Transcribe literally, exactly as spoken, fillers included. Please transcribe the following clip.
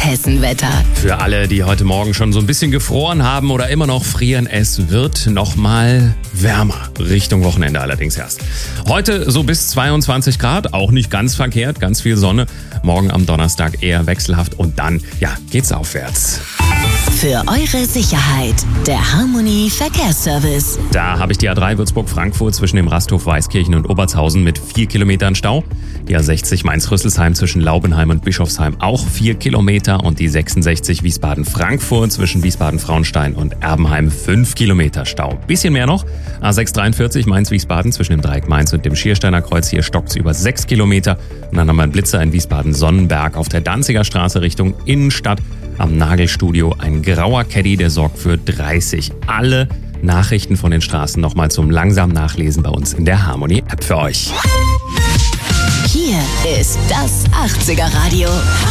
Das Hessenwetter. Für alle, die heute Morgen schon so ein bisschen gefroren haben oder immer noch frieren, es wird nochmal wärmer. Richtung Wochenende allerdings erst. Heute so bis zweiundzwanzig Grad, auch nicht ganz verkehrt, ganz viel Sonne. Morgen am Donnerstag eher wechselhaft und dann, ja, geht's aufwärts. Für eure Sicherheit, der Harmony Verkehrsservice. Da habe ich die A drei Würzburg-Frankfurt zwischen dem Rasthof Weißkirchen und Obertshausen mit vier Kilometern Stau. Die A sechzig Mainz-Rüsselsheim zwischen Laubenheim und Bischofsheim auch vier Kilometer. Und die sechsundsechzig Wiesbaden-Frankfurt zwischen Wiesbaden-Frauenstein und Erbenheim fünf Kilometer Stau. Bisschen mehr noch. A sechs dreiundvierzig Mainz-Wiesbaden zwischen dem Dreieck Mainz und dem Schiersteiner Kreuz. Hier stockt's über sechs Kilometer. Und dann haben wir einen Blitzer in Wiesbaden-Sonnenberg auf der Danziger Straße Richtung Innenstadt. Am Nagelstudio ein grauer Caddy, der sorgt für dreißig. Alle Nachrichten von den Straßen nochmal zum langsam Nachlesen bei uns in der Harmony-App für euch. Hier ist das achtziger Radio.